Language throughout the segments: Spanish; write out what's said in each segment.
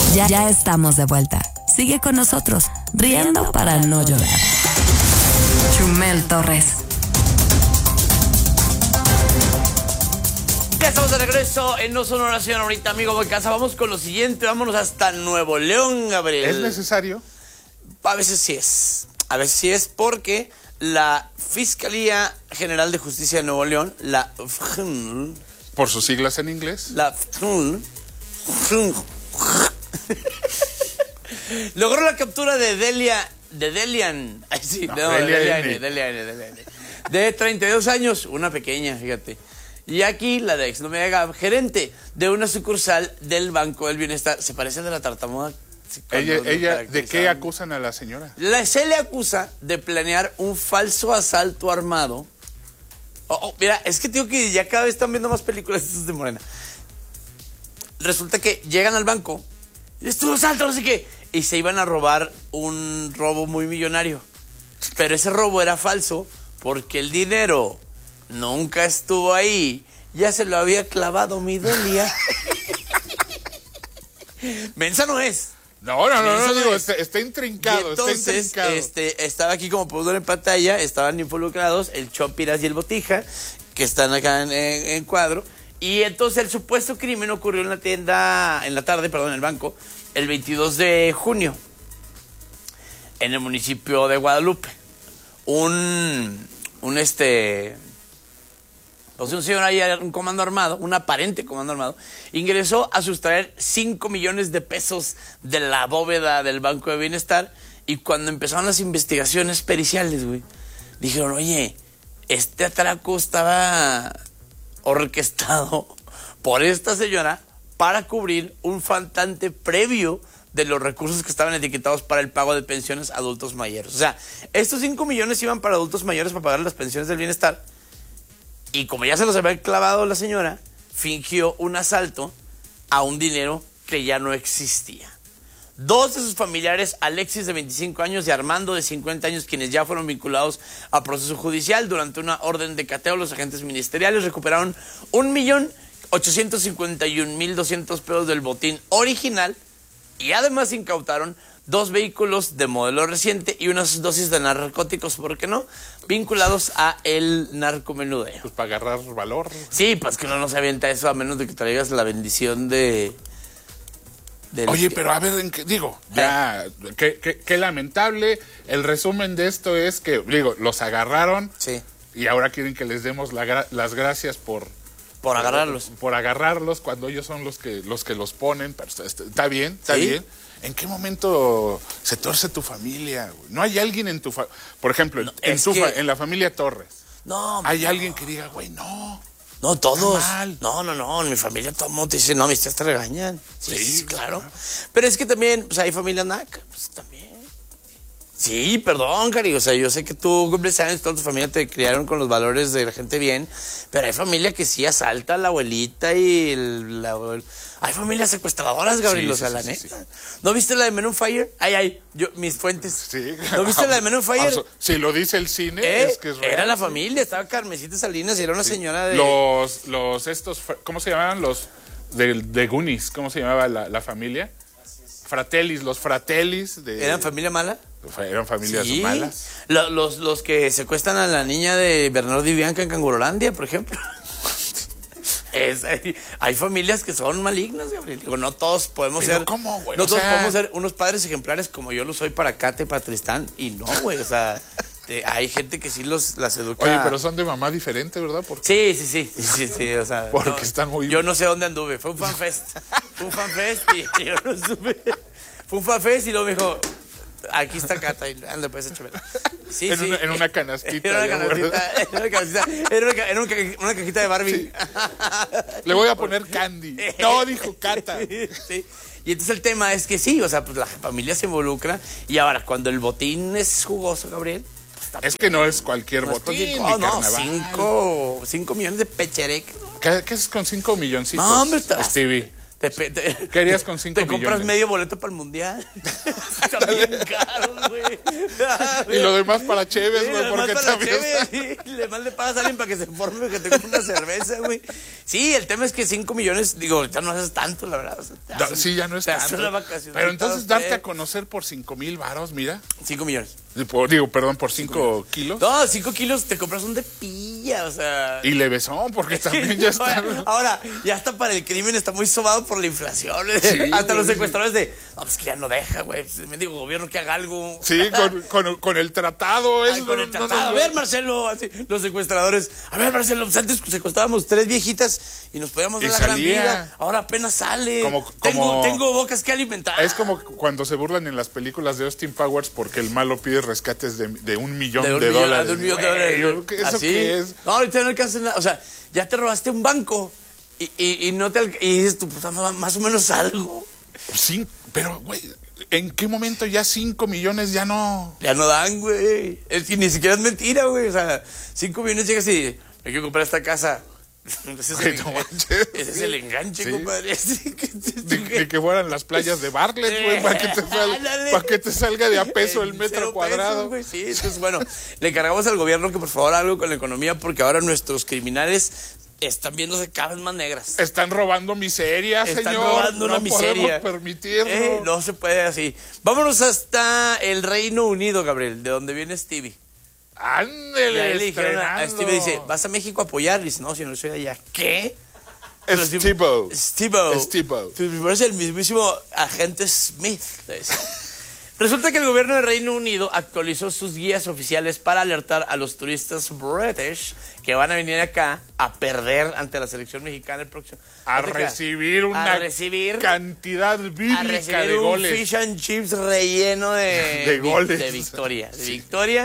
Ya estamos de vuelta. Sigue con nosotros, riendo para no llorar. Chumel Torres. Ya estamos de regreso en No Son Oración ahorita, amigo de casa. Vamos con lo siguiente, vámonos hasta Nuevo León, Gabriel. ¿Es necesario? A veces sí es. A veces sí es porque la Fiscalía General de Justicia de Nuevo León, la FGN, Por sus siglas en inglés. la FGN, logró la captura de Delian. Ay, sí, No, no, Delia Delian. De 32 años, una pequeña, fíjate. Y aquí la de exnovia gerente de una sucursal del Banco del Bienestar. ¿Se parece de la tartamuda? Ella, ¿de qué acusan a la señora? Se le acusa de planear un falso asalto armado. Mira, es que digo que ya cada vez están viendo más películas estas de Morena. Resulta que llegan al banco, estuvo asalto, no sé qué, y se iban a robar un robo muy millonario. Pero ese robo era falso porque el dinero nunca estuvo ahí. Ya se lo había clavado mi Delia. Mensa no es. No, digo, está intrincado. Y entonces, estaba aquí como pudo ver en pantalla, estaban involucrados el Chompiras y el Botija, que están acá en cuadro. Y entonces el supuesto crimen ocurrió en en el banco, el 22 de junio, en el municipio de Guadalupe. Un señor ahí, un comando armado, un aparente comando armado, ingresó a sustraer 5 millones de pesos de la bóveda del Banco de Bienestar. Y cuando empezaron las investigaciones periciales, güey, dijeron, oye, este atraco estaba orquestado por esta señora para cubrir un faltante previo de los recursos que estaban etiquetados para el pago de pensiones a adultos mayores. O sea, estos 5 millones iban para adultos mayores para pagar las pensiones del bienestar. Y como ya se los había clavado la señora, fingió un asalto a un dinero que ya no existía. Dos de sus familiares, Alexis de 25 años y Armando de 50 años, quienes ya fueron vinculados a proceso judicial, durante una orden de cateo, los agentes ministeriales recuperaron 1.851.200 pesos del botín original y además incautaron 2 vehículos de modelo reciente y unas dosis de narcóticos, ¿por qué no?, vinculados a el narcomenudeo. Pues para agarrar valor. Sí, pues que uno no se avienta eso a menos de que traigas la bendición de... Oye, pero a ver, ya, qué lamentable. El resumen de esto es que, los agarraron. Sí. Y ahora quieren que les demos las gracias por agarrarlos. Por agarrarlos cuando ellos son los que los ponen. Pero está bien, está bien. ¿En qué momento se torce tu familia, güey? ¿No hay alguien en tu familia? Por ejemplo, no, en la familia Torres. No. ¿Hay alguien que diga, güey, no? No, todos. No, en mi familia todo el mundo dice, no, mis tías te regañan. Sí, claro. Pero es que también, pues hay familia naca, pues también. Sí, perdón, Cari, o sea, yo sé que tú cumples años, toda tu familia te criaron con los valores de la gente bien, pero hay familia que sí asalta a la abuelita y hay familias secuestradoras, Gabriel, sí, o sea, sí, la sí, neta. Sí. ¿No viste la de Men on Fire? Mis fuentes. Sí. ¿No viste la de Men on Fire? Si lo dice el cine, es que es real. Era la familia, estaba Carmencita Salinas y era una señora de... ¿Cómo se llamaban los de Goonies? ¿Cómo se llamaba la familia? Fratellis, los Fratellis. ¿Eran familia mala? Eran familias malas. Los que secuestran a la niña de Bernardo y Bianca en Cangurolandia, por ejemplo. Hay familias que son malignas, Gabriel. Digo, no todos podemos ser. ¿Cómo, güey? No todos podemos ser unos padres ejemplares como yo lo soy para Kate, para Tristán. Y no, güey. O sea, hay gente que sí las educa. Oye, pero son de mamá diferente, ¿verdad? Porque... Sí. O sea, porque están muy. Yo no sé dónde anduve. Fue un fanfest. Y yo no supe. Fue un fanfest y luego me dijo. Aquí está Cata, anda, pues échame. Sí, en una canastita. En una cajita de Barbie. Sí. Le voy a poner candy. No, dijo Cata. Sí. Y entonces el tema es que sí, o sea, pues la familia se involucra. Y ahora, cuando el botín es jugoso, Gabriel. Pues, es que no es cualquier botín. No, 5 millones de pecherec. ¿Qué es con 5 milloncitos? No, hombre, Stevie. ¿Qué harías con 5 millones? Te compras medio boleto para el mundial. Está bien caro, güey. Y lo demás para cheves, Sí, güey, lo demás porque para la también cheve, sí. Le más le pagas a alguien para que se forme, que te compre una cerveza, güey. Sí, el tema es que 5 millones, digo, ya no haces tanto, la verdad. O sea, sí, ya no es tanto. Pero entonces darte a conocer por 5,000 varos, mira. 5 millones. Por 5 kilos. No, 5 kilos te compras un de pilla, o sea. Y levesón, porque también ya está. Ahora, ya está para el crimen, está muy sobado por la inflación. Sí, hasta los güey. secuestradores de, no, pues que ya no deja, güey. Me digo, gobierno que haga algo. Sí, con el tratado. Ay, con el tratado. A ver, Marcelo, así, los secuestradores. A ver, Marcelo, pues antes secuestrábamos 3 viejitas y nos podíamos dar la gran vida. Ahora apenas sale. Tengo bocas que alimentar. Es como cuando se burlan en las películas de Austin Powers porque el malo pide rescates de $1 millón de dólares. De $1 millón de dólares. ¿Eso qué es? No, ahorita no alcanzas nada. O sea, ya te robaste un banco y no te y dices tú, pues, más o menos algo. Sí, pero, güey, ¿en qué momento ya 5 millones ya no? Ya no dan, güey. Es que ni siquiera es mentira, güey. O sea, 5 millones llegas y me quiero comprar esta casa. Ese es el enganche, sí. compadre. Ni que fueran las playas de Bartlett, güey, para que te salga de a peso el metro cuadrado. Pesos, sí, entonces, bueno, le encargamos al gobierno que por favor haga algo con la economía porque ahora nuestros criminales están viéndose cada vez más negras. Están robando miseria, señor. Están robando una miseria. No podemos permitirlo. No se puede así. Vámonos hasta el Reino Unido, Gabriel, de donde viene Stevie. Ándele, Ya le dijeron a Stevie, dice, ¿vas a México a apoyar? Dice, no, si no soy allá. ¿Qué? Steve-O. Steve-O. Me parece el mismísimo agente Smith. Resulta que el gobierno del Reino Unido actualizó sus guías oficiales para alertar a los turistas british que van a venir acá a perder ante la selección mexicana el próximo. A recibir una cantidad bíblica de goles. Un fish and chips relleno de goles. De victoria. De victoria.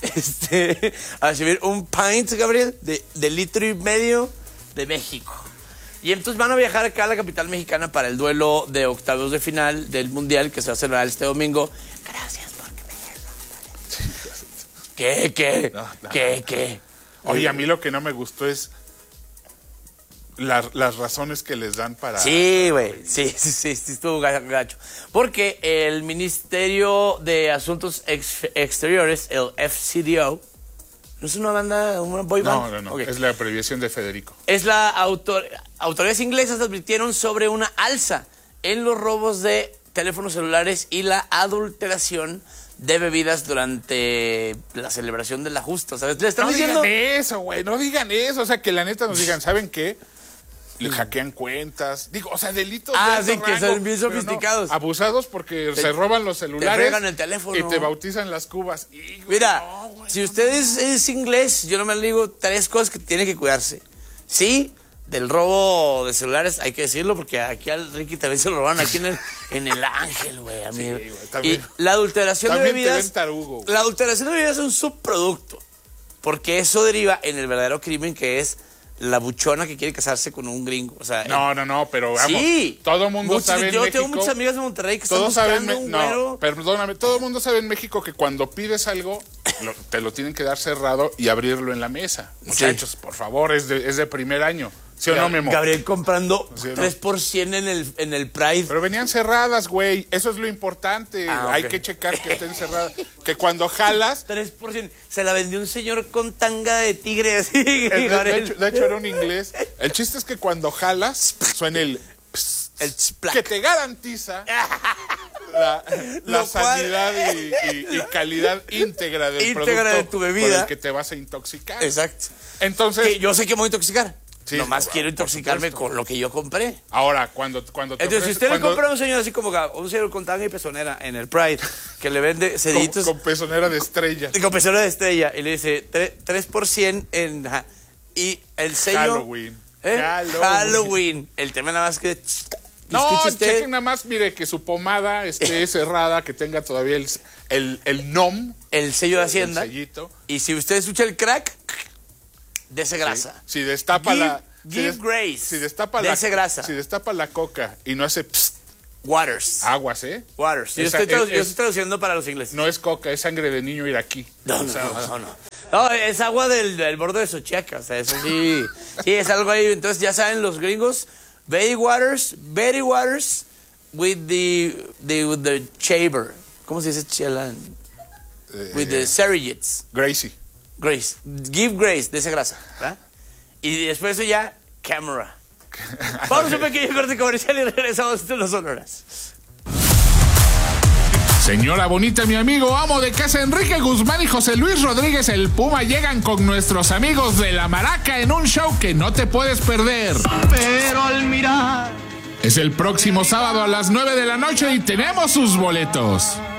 A recibir un pint, Gabriel, de litro y medio de México. Y entonces van a viajar acá a la capital mexicana para el duelo de octavos de final del Mundial que se va a celebrar este domingo. Gracias porque me dieron. ¿Qué? Oye, a mí lo que no me gustó es las razones que les dan para... Sí, güey. Sí, estuvo gacho. Porque el Ministerio de Asuntos Exteriores, el FCDO, ¿no es una banda, una boy band? No. Okay. Es la abreviación de Federico. Es autoridades inglesas advirtieron sobre una alza en los robos de teléfonos celulares y la adulteración de bebidas durante la celebración de la justa. ¿Sabes? Le están diciendo... digan eso, güey. No digan eso. O sea, que la neta nos digan, ¿saben qué? Le hackean cuentas. Digo, o sea, delitos de que son bien sofisticados. No, abusados porque se roban los celulares. Te fregan el teléfono. Y te bautizan las cubas. Y, güey, mira, si usted es inglés, yo no me digo 3 cosas que tiene que cuidarse. Sí, del robo de celulares, hay que decirlo, porque aquí al Ricky también se lo robaron aquí en el Ángel, güey, amigo. Sí, güey, y la adulteración de bebidas. Tarugo, la adulteración de bebidas es un subproducto. Porque eso deriva en el verdadero crimen que es la buchona que quiere casarse con un gringo. O sea, no, pero vamos. Sí. Todo mundo sabe en México. Yo tengo muchas amigas de Monterrey que están buscando un güero. Perdóname, todo el mundo sabe en México que cuando pides algo, te lo tienen que dar cerrado y abrirlo en la mesa. Muchachos, sí. Por favor, es de primer año. ¿Sí o no, Memo? Gabriel comprando 3% en el Pride. Pero venían cerradas, güey. Eso es lo importante. Okay. Hay que checar que estén cerradas. Que cuando jalas... 3%. Se la vendió un señor con tanga de tigre así. De hecho, era un inglés. El chiste es que cuando jalas, suena el que te garantiza la sanidad y calidad íntegra del producto de tu bebida con el que te vas a intoxicar. Exacto. Entonces... Que yo sé que me voy a intoxicar. Sí, nomás quiero intoxicarme con lo que yo compré. Ahora, cuando te entonces, si usted le compra a un señor así como un señor con tanga y pezonera en el Pride, que le vende ceditos... Con pezonera de estrella. Con pezonera de estrella. Y le dice 3% en... Y el sello... Halloween. Halloween. El tema nada más que... No, chequen nada más, mire, que su pomada esté cerrada, que tenga todavía el NOM. El sello de Hacienda. El sellito. Y si usted escucha el crack... Dese grasa. Sí. Si destapa Grace. Si destapa dese grasa. Si destapa la coca y no hace psst, Waters. Aguas, ¿eh? Waters. Yo estoy traduciendo para los ingleses. No es coca, es sangre de niño iraquí. No. No, es agua del borde de Xochiaca. O sea, eso sí. Sí, es algo ahí. Entonces, ya saben, los gringos, Betty Waters with the shaver. ¿Cómo se dice chela? With the surrogates. Gracie. Grace. Give Grace, de esa grasa, ¿verdad? Y después de eso ya, Camera. Vamos a un pequeño corte comercial y regresamos de los Sonoras. Señora bonita, mi amigo, amo de casa, Enrique Guzmán y José Luis Rodríguez el Puma llegan con nuestros amigos de La Maraca en un show que no te puedes perder. Pero al mirar es el próximo sábado a las 9 de la noche y tenemos sus boletos.